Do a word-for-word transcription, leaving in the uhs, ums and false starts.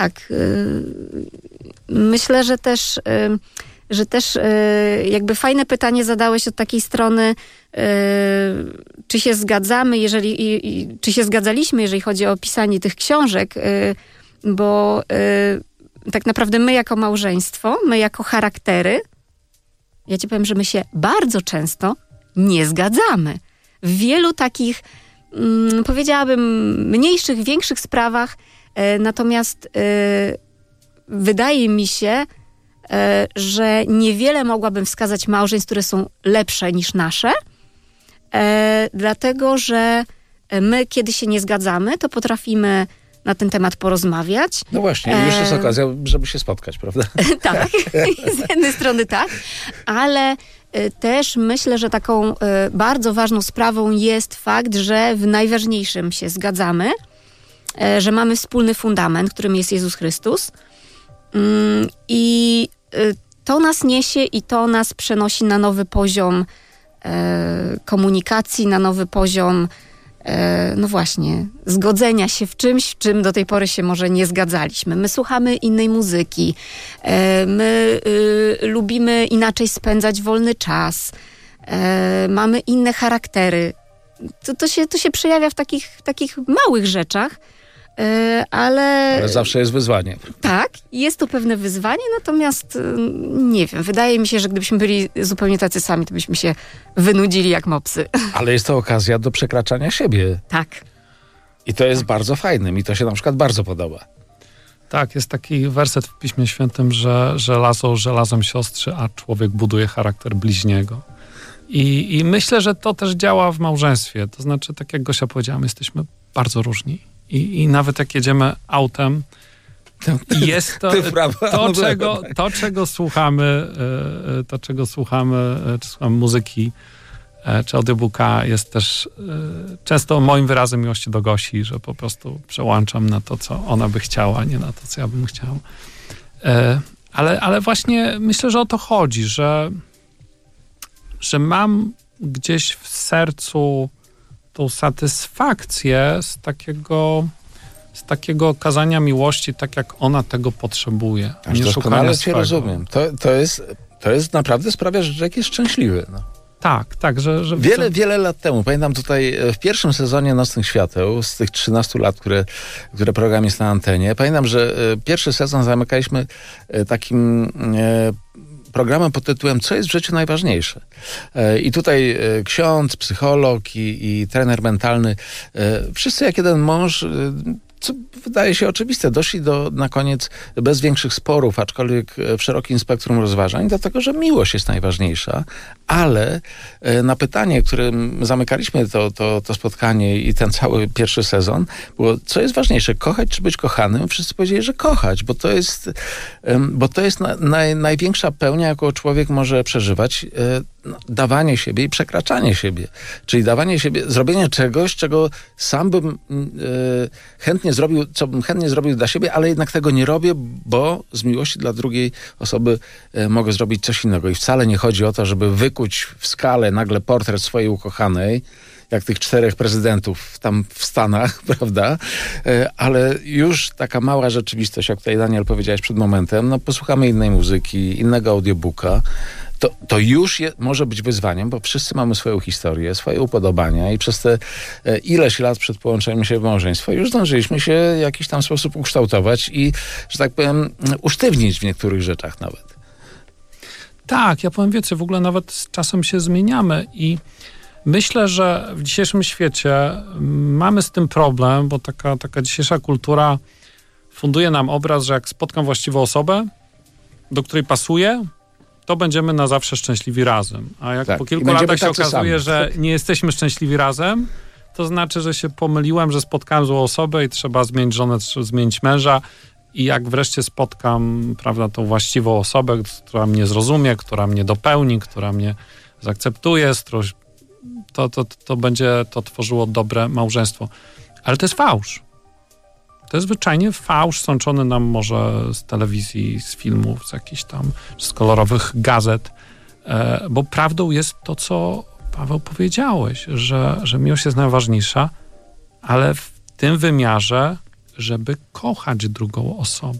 Tak. Myślę, że też, że też jakby fajne pytanie zadałeś od takiej strony, czy się zgadzamy, jeżeli, czy się zgadzaliśmy, jeżeli chodzi o pisanie tych książek, bo tak naprawdę my jako małżeństwo, my jako charaktery, ja ci powiem, że my się bardzo często nie zgadzamy. W wielu takich, mm, powiedziałabym, mniejszych, większych sprawach, e, natomiast e, wydaje mi się, e, że niewiele mogłabym wskazać małżeństw, które są lepsze niż nasze, e, dlatego, że my, kiedy się nie zgadzamy, to potrafimy na ten temat porozmawiać. No właśnie, już jest okazja, żeby się spotkać, prawda? Tak, z jednej strony tak, ale też myślę, że taką bardzo ważną sprawą jest fakt, że w najważniejszym się zgadzamy, że mamy wspólny fundament, którym jest Jezus Chrystus i to nas niesie i to nas przenosi na nowy poziom komunikacji, na nowy poziom no właśnie, zgodzenia się w czymś, w czym do tej pory się może nie zgadzaliśmy. My słuchamy innej muzyki, my y, lubimy inaczej spędzać wolny czas, y, mamy inne charaktery. To, to, się, to się przejawia w takich, w takich małych rzeczach, y, ale... Ale zawsze jest wyzwanie. Tak, jest to pewne wyzwanie, natomiast y, nie wiem, wydaje mi się, że gdybyśmy byli zupełnie tacy sami, to byśmy się wynudzili jak mopsy. Ale jest to okazja do przekraczania siebie. Tak. I to jest bardzo fajne. Mi to się na przykład bardzo podoba. Tak, jest taki werset w Piśmie Świętym, że żelazo żelazem siostrzy, a człowiek buduje charakter bliźniego. I, I myślę, że to też działa w małżeństwie. To znaczy, tak jak Gosia powiedziała, my jesteśmy bardzo różni. I, i nawet jak jedziemy autem, jest to, to, czego, to, czego słuchamy, to, czego słuchamy, czy słuchamy muzyki, czy audiobooka, jest też często moim wyrazem miłości do Gosi, że po prostu przełączam na to, co ona by chciała, a nie na to, co ja bym chciał. Ale, ale właśnie myślę, że o to chodzi, że, że mam gdzieś w sercu tą satysfakcję z takiego z takiego okazania miłości, tak jak ona tego potrzebuje. Aż nie doskonale cię rozumiem. To, to, jest, to jest naprawdę sprawia, że człowiek jest szczęśliwy. No. Tak, tak. Że, że wiele, to... wiele lat temu, pamiętam tutaj w pierwszym sezonie Nocnych Świateł, z tych trzynastu lat, które, które program jest na antenie, pamiętam, że pierwszy sezon zamykaliśmy takim programem pod tytułem Co jest w życiu najważniejsze? I tutaj ksiądz, psycholog i, i trener mentalny, wszyscy jak jeden mąż, co wydaje się oczywiste, doszli do na koniec bez większych sporów, aczkolwiek w szerokim spektrum rozważań, dlatego, że miłość jest najważniejsza, ale na pytanie, którym zamykaliśmy to, to, to spotkanie i ten cały pierwszy sezon, było, co jest ważniejsze, kochać czy być kochanym? Wszyscy powiedzieli, że kochać, bo to jest, bo to jest na, naj, największa pełnia, jaką człowiek może przeżywać, dawanie siebie i przekraczanie siebie. Czyli dawanie siebie, zrobienie czegoś, czego sam bym y, chętnie zrobił, co bym chętnie zrobił dla siebie, ale jednak tego nie robię, bo z miłości dla drugiej osoby y, mogę zrobić coś innego. I wcale nie chodzi o to, żeby wykuć w skale nagle portret swojej ukochanej, jak tych czterech prezydentów tam w Stanach, prawda? Y, ale już taka mała rzeczywistość, o której Daniel powiedziałeś przed momentem, no posłuchamy innej muzyki, innego audiobooka, To, to już je, może być wyzwaniem, bo wszyscy mamy swoją historię, swoje upodobania i przez te e, ileś lat przed połączeniem się w małżeństwo już zdążyliśmy się w jakiś tam sposób ukształtować i, że tak powiem, usztywnić w niektórych rzeczach nawet. Tak, ja powiem więcej, w ogóle nawet z czasem się zmieniamy i myślę, że w dzisiejszym świecie mamy z tym problem, bo taka, taka dzisiejsza kultura funduje nam obraz, że jak spotkam właściwą osobę, do której pasuję, to będziemy na zawsze szczęśliwi razem. A jak tak, po kilku latach się okazuje, sami. że nie jesteśmy szczęśliwi razem, to znaczy, że się pomyliłem, że spotkałem złą osobę i trzeba zmienić żonę, trzeba zmienić męża. I jak wreszcie spotkam, prawda, tą właściwą osobę, która mnie zrozumie, która mnie dopełni, która mnie zaakceptuje, to, to, to będzie to tworzyło dobre małżeństwo. Ale to jest fałsz. To jest zwyczajnie fałsz sączony nam może z telewizji, z filmów, z jakichś tam, z kolorowych gazet, e, bo prawdą jest to, co Paweł powiedziałeś, że, że miłość jest najważniejsza, ale w tym wymiarze, żeby kochać drugą osobę.